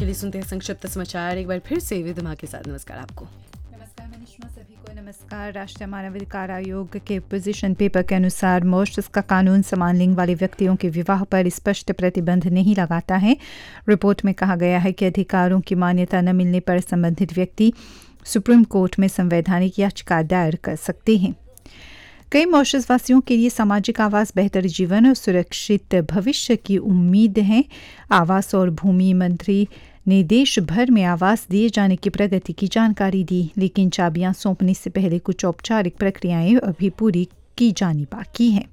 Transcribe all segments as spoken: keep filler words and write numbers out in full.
चलिए सुनते हैं संक्षिप्त समाचार एक बार फिर से विधिमा के साथ। नमस्कार आपको। नमस्कार मनीषमा, सभी को नमस्कार। राष्ट्रीय मानवाधिकार आयोग के पोजीशन पेपर के अनुसार मॉरिशस का कानून समान लिंग वाले व्यक्तियों के विवाह पर स्पष्ट प्रतिबंध नहीं लगाता है। रिपोर्ट में कहा गया है कि अधिकारों की मान्यता न मिलने पर संबंधित व्यक्ति सुप्रीम कोर्ट में संवैधानिक याचिका दायर कर सकते हैं। कई मॉरिशस वासियों के लिए सामाजिक आवास बेहतर जीवन और सुरक्षित भविष्य की उम्मीद है। आवास और भूमि मंत्री ने देश भर में आवास दिए जाने की प्रगति की जानकारी दी, लेकिन चाबियां सौंपने से पहले कुछ औपचारिक प्रक्रियाएं अभी पूरी की जानी बाकी हैं।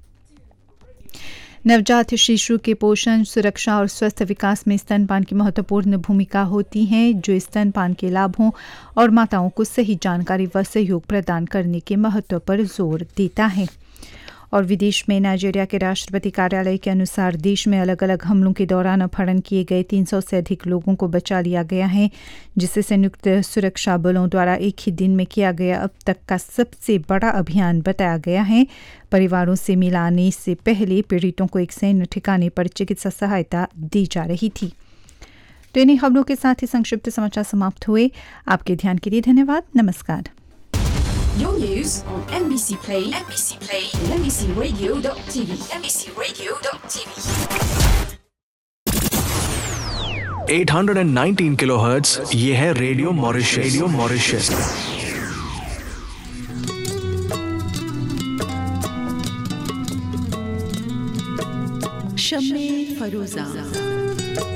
नवजात शिशु के पोषण, सुरक्षा और स्वस्थ विकास में स्तनपान की महत्वपूर्ण भूमिका होती है, जो स्तनपान के लाभों और माताओं को सही जानकारी व सहयोग प्रदान करने के महत्व पर जोर देता है। और विदेश में नाइजीरिया के राष्ट्रपति कार्यालय के अनुसार देश में अलग अलग हमलों के दौरान अपहरण किए गए तीन सौ से अधिक लोगों को बचा लिया गया है, जिसे संयुक्त सुरक्षा बलों द्वारा एक ही दिन में किया गया अब तक का सबसे बड़ा अभियान बताया गया है। परिवारों से मिलाने से पहले पीड़ितों को एक सैन्य ठिकाने पर चिकित्सा सहायता दी जा रही थी। तो इन्हीं खबरों के साथ ही संक्षिप्त समाचार समाप्त हुए। आपके ध्यान के लिए धन्यवाद। नमस्कार। Your news on M B C Play, M B C Play, and M B C Radio dot T V, M B C Radio dot T V. eight hundred nineteen kilohertz, ये है रेडियो मॉरिशस। Radio Mauritius. शम्मे फरूजा।